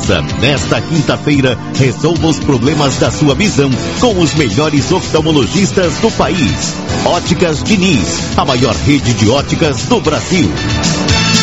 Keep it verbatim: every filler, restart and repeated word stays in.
Souza. Nesta quinta-feira, resolva os problemas da sua visão com os melhores oftalmologistas do país. Óticas Diniz, a maior rede de óticas do Brasil.